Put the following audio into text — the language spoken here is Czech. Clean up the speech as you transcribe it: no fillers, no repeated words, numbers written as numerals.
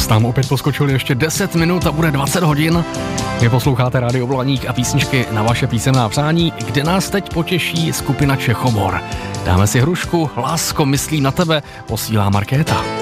Čas nám opět poskočil ještě 10 minut a bude 20 hodin. Vy posloucháte Rádio Blaník a písničky na vaše písemná přání, kde nás teď potěší skupina Čechomor. Dáme si hrušku, lásko, myslím na tebe, posílá Markéta.